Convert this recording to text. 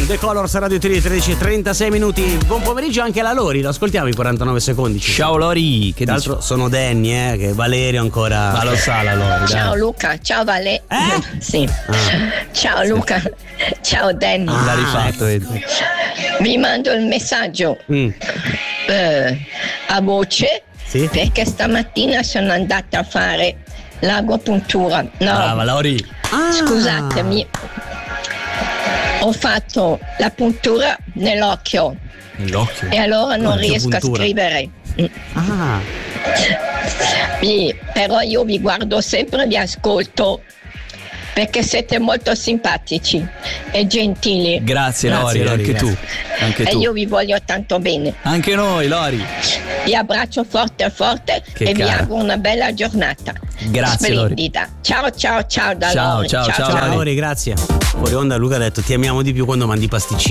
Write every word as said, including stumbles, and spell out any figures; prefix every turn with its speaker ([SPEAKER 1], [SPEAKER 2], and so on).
[SPEAKER 1] The Colors, Radio Tivoli, tredici e trentasei minuti. Buon pomeriggio anche alla Lori, lo ascoltiamo i quarantanove secondi.
[SPEAKER 2] Ciao Lori, che
[SPEAKER 1] tra l'altro sono Danny, eh, che Valerio ancora.
[SPEAKER 2] Ma lo sa la Lori.
[SPEAKER 3] Ciao
[SPEAKER 2] dai.
[SPEAKER 3] Luca, ciao Vale.
[SPEAKER 1] Eh?
[SPEAKER 3] Sì.
[SPEAKER 1] Ah.
[SPEAKER 3] Ciao Luca, ciao Danny.
[SPEAKER 1] Ah,
[SPEAKER 2] L'ha rifatto, vedi.
[SPEAKER 3] Vi mando il messaggio
[SPEAKER 1] Mm.
[SPEAKER 3] eh, a voce
[SPEAKER 1] Sì?
[SPEAKER 3] perché stamattina sono andata a fare l'agopuntura. No,
[SPEAKER 2] Brava Lori.
[SPEAKER 1] Ah.
[SPEAKER 3] scusatemi. Ho fatto la puntura nell'occhio
[SPEAKER 2] Nell'occhio.
[SPEAKER 3] e allora non
[SPEAKER 1] L'occhio
[SPEAKER 3] riesco
[SPEAKER 1] puntura.
[SPEAKER 3] a scrivere.
[SPEAKER 1] Ah.
[SPEAKER 3] Vi- però io vi guardo sempre e vi ascolto perché siete molto simpatici e gentili.
[SPEAKER 2] Grazie,
[SPEAKER 1] Grazie,
[SPEAKER 2] Lori,
[SPEAKER 1] Lori,
[SPEAKER 2] anche
[SPEAKER 1] grazie.
[SPEAKER 2] tu. Anche
[SPEAKER 3] E
[SPEAKER 2] tu.
[SPEAKER 3] io vi voglio tanto bene.
[SPEAKER 2] Anche noi, Lori.
[SPEAKER 3] Vi abbraccio forte forte
[SPEAKER 2] Che
[SPEAKER 3] e vi
[SPEAKER 2] cara.
[SPEAKER 3] auguro una bella giornata.
[SPEAKER 2] Grazie, Lori.
[SPEAKER 3] Splendida. Ciao ciao ciao da
[SPEAKER 2] Ciao,
[SPEAKER 3] Lori.
[SPEAKER 2] ciao, ciao,
[SPEAKER 1] Ciao Lori, grazie. Fuori onda Luca ha detto ti amiamo di più quando mandi i pasticcini.